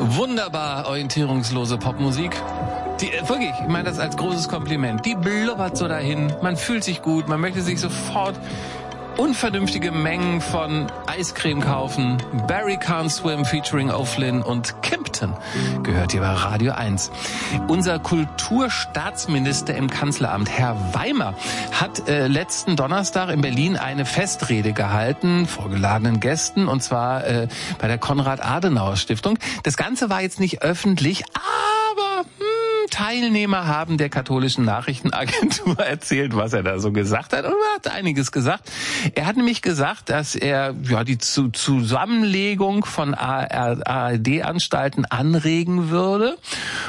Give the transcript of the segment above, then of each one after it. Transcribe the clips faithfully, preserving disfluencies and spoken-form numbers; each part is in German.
Wunderbar orientierungslose Popmusik. Die, wirklich, ich meine das als großes Kompliment. Die blubbert so dahin, man fühlt sich gut, man möchte sich sofort unvernünftige Mengen von Eiscreme kaufen. Barry Can't Swim featuring O'Flynn und Kimpton gehört hier bei Radio eins. Unser Kulturstaatsminister im Kanzleramt, Herr Weimer, hat äh, letzten Donnerstag in Berlin eine Festrede gehalten, vor geladenen Gästen, und zwar äh, bei der Konrad-Adenauer-Stiftung. Das Ganze war jetzt nicht öffentlich, aber hm, Teilnehmer haben der katholischen Nachrichtenagentur erzählt, was er da so gesagt hat, und er hat einiges gesagt. Er hat nämlich gesagt, dass er ja die Zu- Zusammenlegung von A R D-Anstalten anregen würde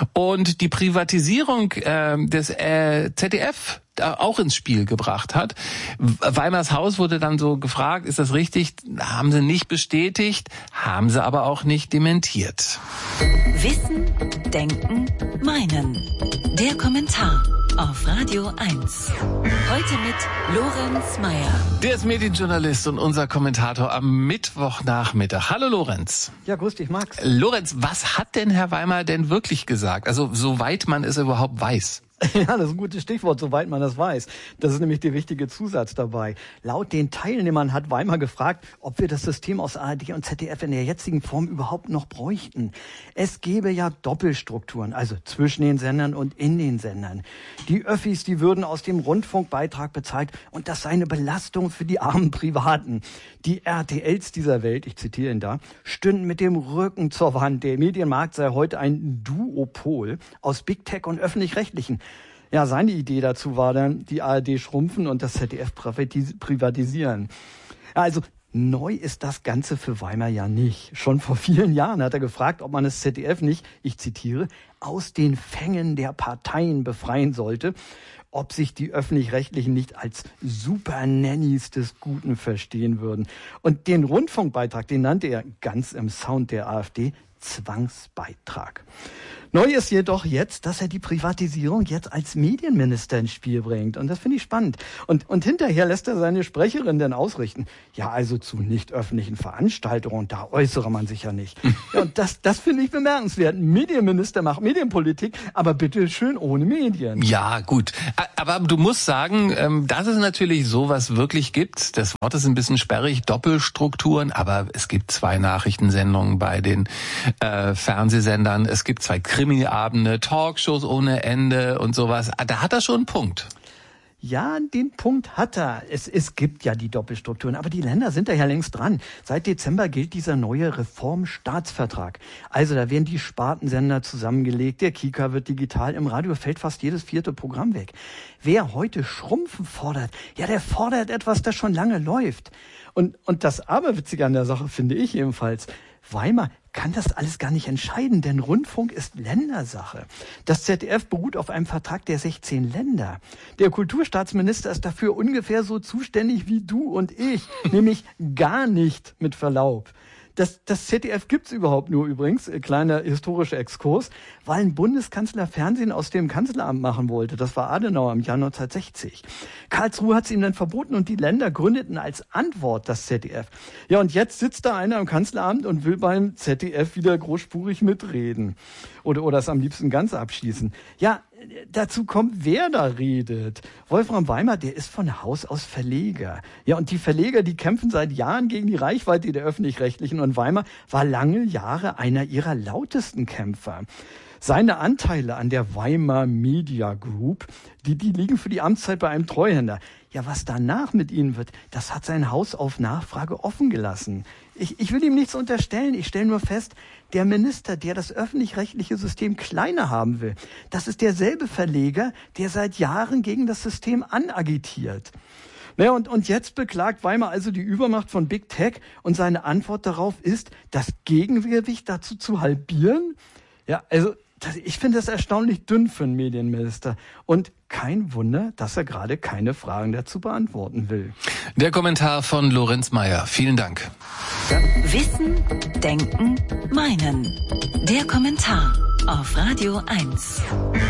und die Privatisierung äh, des äh, Z D F auch ins Spiel gebracht hat. Weimars Haus wurde dann so gefragt, ist das richtig? Haben sie nicht bestätigt, haben sie aber auch nicht dementiert. Wissen, Denken, Meinen. Der Kommentar auf Radio eins. Heute mit Lorenz Meyer. Der ist Medienjournalist und unser Kommentator am Mittwochnachmittag. Hallo Lorenz. Ja, grüß dich, Max. Lorenz, was hat denn Herr Weimer denn wirklich gesagt? Also soweit man es überhaupt weiß. Ja, das ist ein gutes Stichwort, soweit man das weiß. Das ist nämlich der wichtige Zusatz dabei. Laut den Teilnehmern hat Weimer gefragt, ob wir das System aus A R D und Z D F in der jetzigen Form überhaupt noch bräuchten. Es gäbe ja Doppelstrukturen, also zwischen den Sendern und in den Sendern. Die Öffis, die würden aus dem Rundfunkbeitrag bezahlt und das sei eine Belastung für die armen Privaten. Die R T Ls dieser Welt, ich zitiere ihn da, stünden mit dem Rücken zur Wand. Der Medienmarkt sei heute ein Duopol aus Big Tech und Öffentlich-Rechtlichen. Ja, seine Idee dazu war dann, die A R D schrumpfen und das Z D F privatisieren. Also neu ist das Ganze für Weimer ja nicht. Schon vor vielen Jahren hat er gefragt, ob man das Z D F nicht, ich zitiere, aus den Fängen der Parteien befreien sollte, ob sich die Öffentlich-Rechtlichen nicht als Super-Nannies des Guten verstehen würden. Und den Rundfunkbeitrag, den nannte er ganz im Sound der AfD Zwangsbeitrag. Neu ist jedoch jetzt, dass er die Privatisierung jetzt als Medienminister ins Spiel bringt. Und das finde ich spannend. Und, und hinterher lässt er seine Sprecherin dann ausrichten. Ja, also zu nicht öffentlichen Veranstaltungen, da äußere man sich ja nicht. Ja, und das, das finde ich bemerkenswert. Ein Medienminister macht Medienpolitik, aber bitte schön ohne Medien. Ja, gut. Aber du musst sagen, dass es natürlich sowas wirklich gibt. Das Wort ist ein bisschen sperrig, Doppelstrukturen, aber es gibt zwei Nachrichtensendungen bei den äh, Fernsehsendern. Es gibt zwei Krimi-Abende, Talkshows ohne Ende und sowas. Da hat er schon einen Punkt. Ja, den Punkt hat er. Es, es gibt ja die Doppelstrukturen, aber die Länder sind da ja längst dran. Seit Dezember gilt dieser neue Reformstaatsvertrag. Also da werden die Spartensender zusammengelegt, der Kika wird digital, im Radio fällt fast jedes vierte Programm weg. Wer heute Schrumpfen fordert, ja, der fordert etwas, das schon lange läuft. Und, und das Aberwitzige an der Sache finde ich ebenfalls, Weimer kann das alles gar nicht entscheiden, denn Rundfunk ist Ländersache. Das Z D F beruht auf einem Vertrag der sechzehn Länder. Der Kulturstaatsminister ist dafür ungefähr so zuständig wie du und ich, nämlich gar nicht, mit Verlaub. Das, das Z D F gibt's überhaupt nur übrigens, äh, kleiner historischer Exkurs, weil ein Bundeskanzler Fernsehen aus dem Kanzleramt machen wollte. Das war Adenauer im Jahr neunzehnhundertsechzig. Karlsruhe hat's ihm dann verboten und die Länder gründeten als Antwort das Z D F. Ja, und jetzt sitzt da einer im Kanzleramt und will beim Z D F wieder großspurig mitreden. Oder, oder es am liebsten ganz abschließen. Ja, dazu kommt, wer da redet. Wolfram Weimer, der ist von Haus aus Verleger. Ja, und die Verleger, die kämpfen seit Jahren gegen die Reichweite der Öffentlich-Rechtlichen und Weimer war lange Jahre einer ihrer lautesten Kämpfer. Seine Anteile an der Weimar Media Group, die, die liegen für die Amtszeit bei einem Treuhänder. Ja, was danach mit ihnen wird, das hat sein Haus auf Nachfrage offen gelassen. Ich, ich will ihm nichts unterstellen, ich stelle nur fest, der Minister, der das öffentlich-rechtliche System kleiner haben will, das ist derselbe Verleger, der seit Jahren gegen das System anagitiert. Naja, und, und jetzt beklagt Weimer also die Übermacht von Big Tech und seine Antwort darauf ist, das Gegengewicht dazu zu halbieren? Ja, also das, ich finde das erstaunlich dünn für einen Medienminister. Und kein Wunder, dass er gerade keine Fragen dazu beantworten will. Der Kommentar von Lorenz Meyer. Vielen Dank. Ja. Wissen, Denken, Meinen. Der Kommentar auf Radio eins.